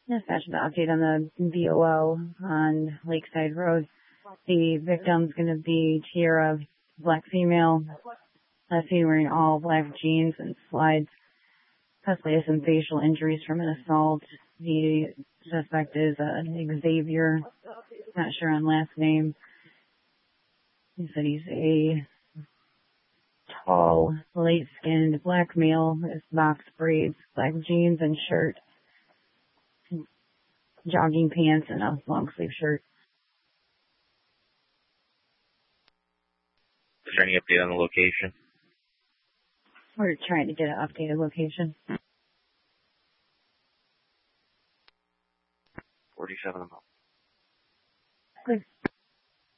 Dispatch an update on the VOO on Lakeside Road. The victim's going to be Tiara, black female, seen wearing all black jeans and slides. Possibly has some facial injuries from an assault. The suspect is Xavier, not sure on last name. He said he's a tall, light-skinned black male with box braids, black jeans and shirt, jogging pants, and a long-sleeve shirt. Is there any update on the location? We're trying to get an updated location. 47 a month. Good.